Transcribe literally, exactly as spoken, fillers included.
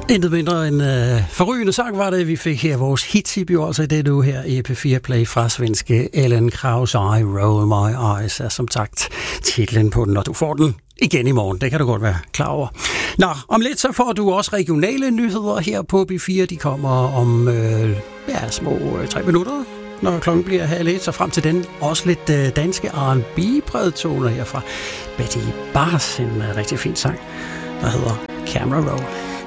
Intet mindre end øh, forrygende sang var det, vi fik her vores hit-tip jo altså i det nu her i P fire Play fra svenske Ellen Krause. I Roll My Eyes er som sagt titlen på den, og du får den igen i morgen. Det kan du godt være klar over. Nå, om lidt så får du også regionale nyheder her på B fire. De kommer om øh, ja, små øh, tre minutter, når klokken bliver halv et, så frem til den også lidt øh, danske R and B-bredtoner her fra Betty Bars, en øh, rigtig fin sang, der hedder Camera Roll.